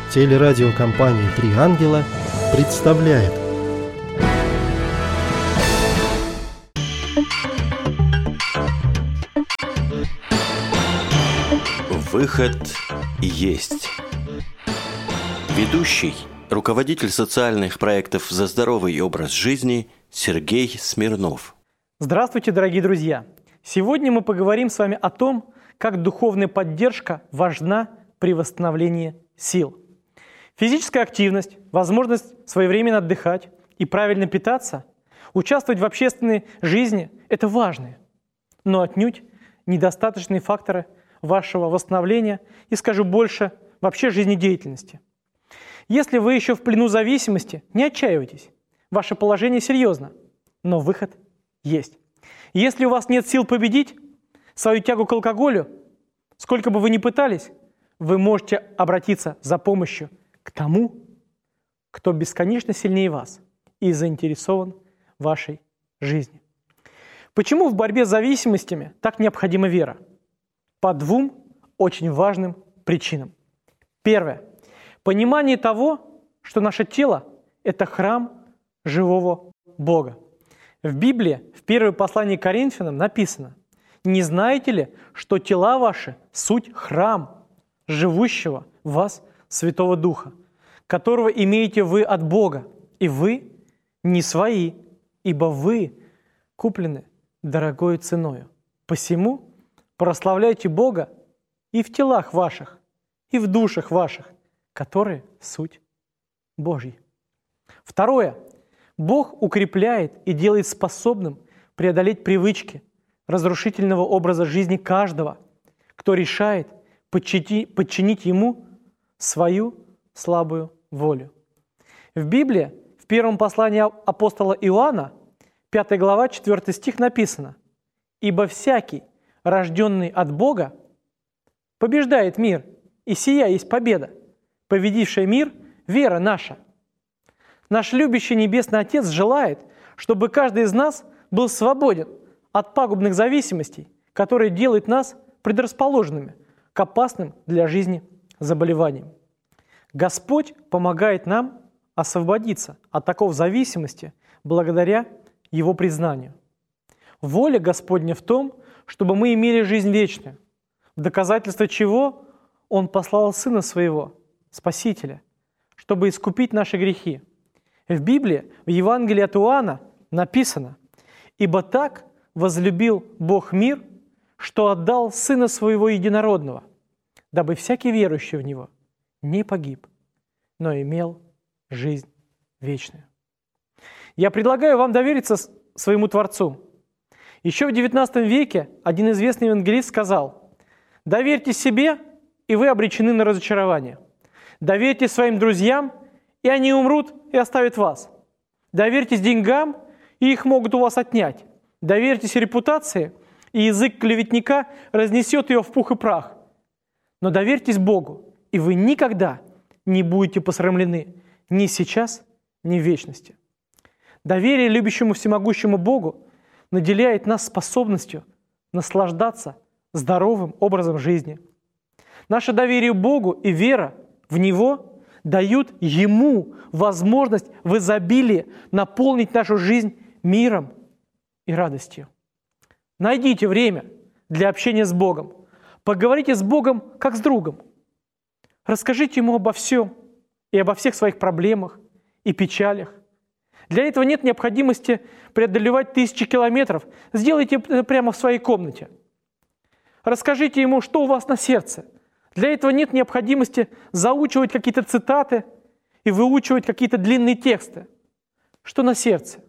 Телерадиокомпания «Три ангела» представляет. Выход есть. Ведущий, руководитель социальных проектов «За здоровый образ жизни» Сергей Смирнов. Здравствуйте, дорогие друзья! Сегодня мы поговорим с вами о том, как духовная поддержка важна при восстановлении сил. Физическая активность, возможность своевременно отдыхать и правильно питаться, участвовать в общественной жизни – это важные, но отнюдь недостаточные факторы вашего восстановления и, скажу больше, вообще жизнедеятельности. Если вы еще в плену зависимости, не отчаивайтесь. Ваше положение серьезно, но выход есть. Если у вас нет сил победить свою тягу к алкоголю, сколько бы вы ни пытались, вы можете обратиться за помощью к тому, кто бесконечно сильнее вас и заинтересован в вашей жизни. Почему в борьбе с зависимостями так необходима вера? По двум очень важным причинам. Первое. Понимание того, что наше тело – это храм живого Бога. В Библии, в первом послании к Коринфянам написано: «Не знаете ли, что тела ваши – суть храм живущего в вас Святого Духа, которого имеете вы от Бога, и вы не свои, ибо вы куплены дорогою ценою. Посему прославляйте Бога и в телах ваших, и в душах ваших, которые суть Божьи». Второе. Бог укрепляет и делает способным преодолеть привычки разрушительного образа жизни каждого, кто решает подчинить Ему свою слабую волю. В Библии, в первом послании апостола Иоанна, 5 глава, 4 стих написано: «Ибо всякий, рожденный от Бога, побеждает мир, и сия есть победа, победившая мир – вера наша». Наш любящий Небесный Отец желает, чтобы каждый из нас был свободен от пагубных зависимостей, которые делают нас предрасположенными к опасным для жизни заболеваниям. Господь помогает нам освободиться от такой зависимости благодаря Его признанию. Воля Господня в том, чтобы мы имели жизнь вечную, в доказательство чего Он послал Сына Своего, Спасителя, чтобы искупить наши грехи. В Библии, в Евангелии от Иоанна написано: «Ибо так возлюбил Бог мир, что отдал Сына Своего Единородного, дабы всякий верующий в Него не погиб, но имел жизнь вечную». Я предлагаю вам довериться своему Творцу. Еще в XIX веке один известный евангелист сказал: «Доверьтесь себе, и вы обречены на разочарование. Доверьтесь своим друзьям, и они умрут и оставят вас. Доверьтесь деньгам, и их могут у вас отнять. Доверьтесь репутации, и язык клеветника разнесет ее в пух и прах. Но доверьтесь Богу, и вы никогда не будете посрамлены ни сейчас, ни в вечности». Доверие любящему всемогущему Богу наделяет нас способностью наслаждаться здоровым образом жизни. Наше доверие Богу и вера в Него дают Ему возможность в изобилии наполнить нашу жизнь миром и радостью. Найдите время для общения с Богом. Поговорите с Богом как с другом. Расскажите Ему обо всем и обо всех своих проблемах и печалях. Для этого нет необходимости преодолевать тысячи километров. Сделайте это прямо в своей комнате. Расскажите Ему, что у вас на сердце. Для этого нет необходимости заучивать какие-то цитаты и выучивать какие-то длинные тексты. Что на сердце?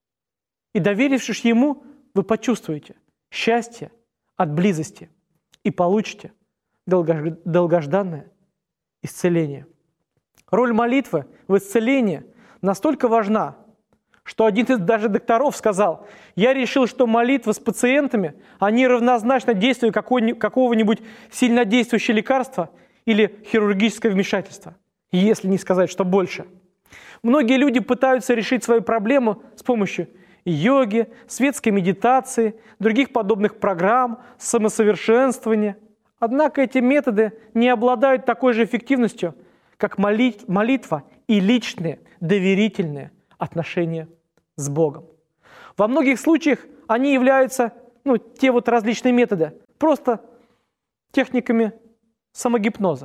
И доверившись Ему, вы почувствуете счастье от близости и получите долгожданное исцеление. Роль молитвы в исцелении настолько важна, что один из даже докторов сказал: «Я решил, что молитва с пациентами, они равнозначны действию какого-нибудь сильнодействующего лекарства или хирургическое вмешательство, если не сказать, что больше». Многие люди пытаются решить свою проблему с помощью йоги, светской медитации, других подобных программ, самосовершенствования. Однако эти методы не обладают такой же эффективностью, как молитва и личные, доверительные отношения с Богом. Во многих случаях они являются, те вот различные методы, просто техниками самогипноза.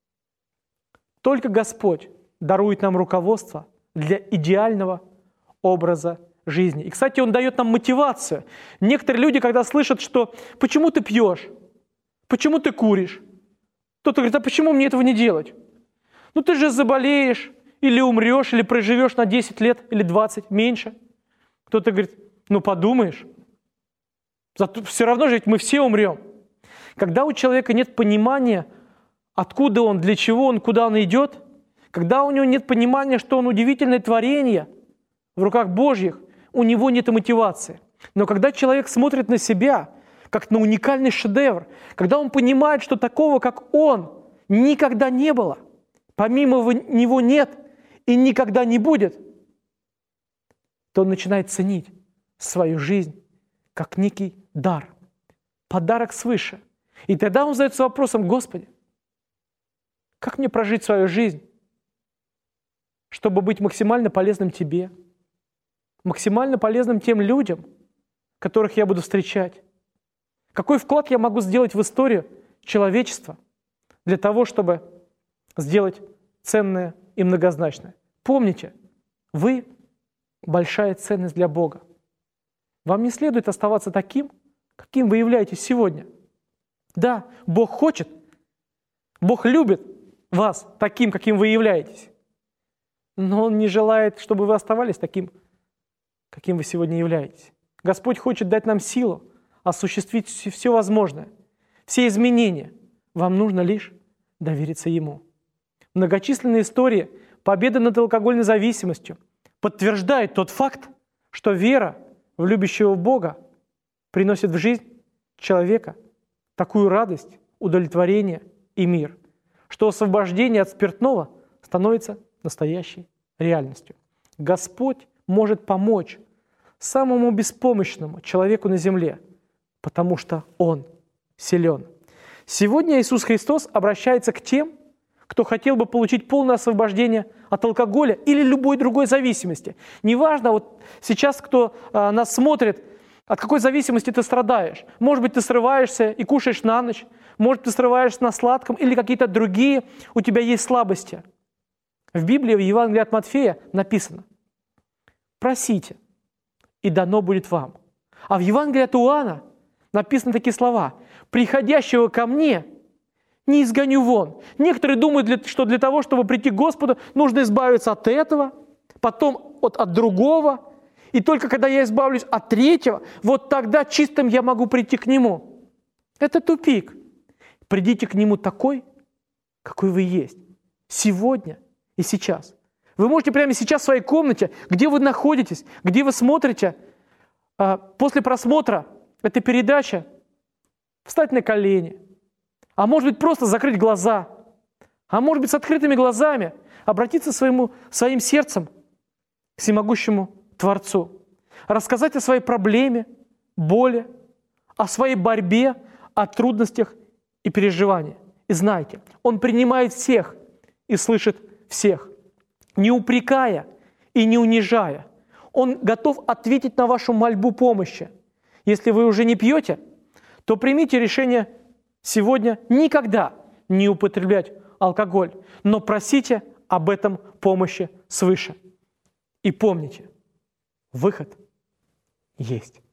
Только Господь дарует нам руководство для идеального образа жизни. И, кстати, Он дает нам мотивацию. Некоторые люди, когда слышат, что «почему ты пьешь? Почему ты куришь?» Кто-то говорит: «а почему мне этого не делать? Ты же заболеешь, или умрешь, или проживешь на 10 лет, или 20, меньше». Кто-то говорит: подумаешь, зато все равно же ведь мы все умрем. Когда у человека нет понимания, откуда он, для чего он, куда он идет, когда у него нет понимания, что он удивительное творение в руках Божьих, у него нет мотивации. Но когда человек смотрит на себя, как на уникальный шедевр, когда он понимает, что такого, как он, никогда не было, помимо него нет и никогда не будет, то он начинает ценить свою жизнь как некий дар, подарок свыше. И тогда он задается вопросом: Господи, как мне прожить свою жизнь, чтобы быть максимально полезным Тебе, максимально полезным тем людям, которых я буду встречать? Какой вклад я могу сделать в историю человечества для того, чтобы сделать ценное и многозначное? Помните, вы – большая ценность для Бога. Вам не следует оставаться таким, каким вы являетесь сегодня. Да, Бог хочет, Бог любит вас таким, каким вы являетесь. Но Он не желает, чтобы вы оставались таким, каким вы сегодня являетесь. Господь хочет дать нам силу осуществить все возможное, все изменения. Вам нужно лишь довериться Ему. Многочисленные истории победы над алкогольной зависимостью подтверждают тот факт, что вера в любящего Бога приносит в жизнь человека такую радость, удовлетворение и мир, что освобождение от спиртного становится настоящей реальностью. Господь может помочь самому беспомощному человеку на земле, потому что Он силен. Сегодня Иисус Христос обращается к тем, кто хотел бы получить полное освобождение от алкоголя или любой другой зависимости. Неважно, вот сейчас кто нас смотрит, от какой зависимости ты страдаешь. Может быть, ты срываешься и кушаешь на ночь, может, ты срываешься на сладком или какие-то другие, у тебя есть слабости. В Библии, в Евангелии от Матфея написано: «Просите, и дано будет вам». А в Евангелии от Иоанна написаны такие слова: «Приходящего ко мне не изгоню вон». Некоторые думают, что для того, чтобы прийти к Господу, нужно избавиться от этого, потом от другого, и только когда я избавлюсь от третьего, вот тогда чистым я могу прийти к Нему. Это тупик. Придите к Нему такой, какой вы есть, сегодня и сейчас. Вы можете прямо сейчас в своей комнате, где вы находитесь, где вы смотрите, после просмотра этой передачи, встать на колени, а может быть просто закрыть глаза, а может быть с открытыми глазами обратиться своим сердцем к всемогущему Творцу, рассказать о своей проблеме, боли, о своей борьбе, о трудностях и переживаниях. И знайте, Он принимает всех и слышит всех, не упрекая и не унижая. Он готов ответить на вашу мольбу помощи. Если вы уже не пьете, то примите решение сегодня никогда не употреблять алкоголь, но просите об этом помощи свыше. И помните, выход есть.